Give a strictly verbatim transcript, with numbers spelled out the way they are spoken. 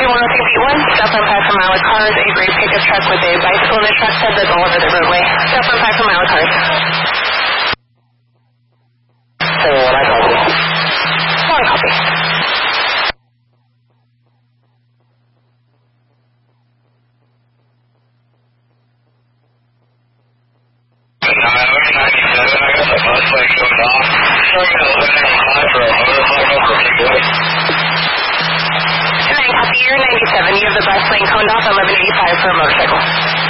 K one oh six eight one, southbound five per mile of cars, a gray pickup truck with a bicycle in the truck bed that's all over the roadway. Southbound five per mile of cars. seven one, I copy. One copy. ninety-seven, I got the bus lane going off. Showing me eleven five for a motorcycle for Kickwood. nine copy, you're ninety-seven. You have the bus lane coned off, eleven eighty-five for a motorcycle.